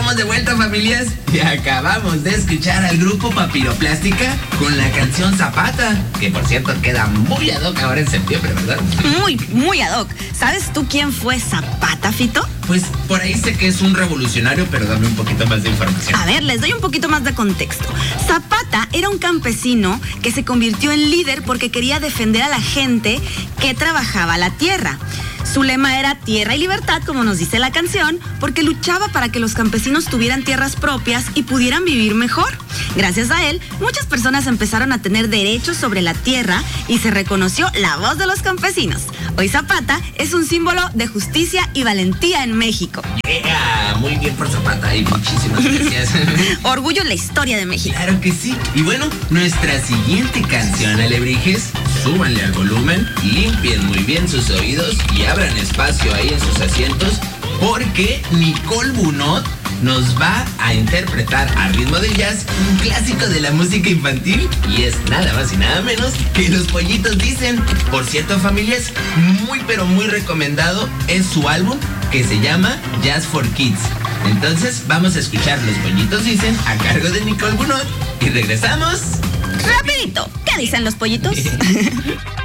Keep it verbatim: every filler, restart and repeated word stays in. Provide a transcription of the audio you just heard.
estamos de vuelta, familias. Y acabamos de escuchar al grupo Papiroplástica con la canción Zapata, que por cierto queda muy ad hoc ahora en septiembre, ¿verdad? Muy, muy ad hoc. ¿Sabes tú quién fue Zapata, Fito? Pues por ahí sé que es un revolucionario, pero dame un poquito más de información. A ver, les doy un poquito más de contexto. Zapata era un campesino que se convirtió en líder porque quería defender a la gente que trabajaba la tierra. Su lema era tierra y libertad, como nos dice la canción, porque luchaba para que los campesinos tuvieran tierras propias y pudieran vivir mejor. Gracias a él, muchas personas empezaron a tener derechos sobre la tierra y se reconoció la voz de los campesinos. Hoy Zapata es un símbolo de justicia y valentía en México. Yeah, muy bien por Zapata y muchísimas gracias. Orgullo en la historia de México. Claro que sí. Y bueno, nuestra siguiente canción, alebrijes, súbanle al volumen, limpien muy bien sus oídos y abran espacio ahí en sus asientos, porque Nicole Bunot nos va a interpretar a ritmo de jazz un clásico de la música infantil y es nada más y nada menos que Los Pollitos Dicen. Por cierto, familias, muy pero muy recomendado es su álbum que se llama Jazz for Kids. Entonces vamos a escuchar Los Pollitos Dicen a cargo de Nicole Bunot y regresamos rapidito. ¿Qué dicen los pollitos?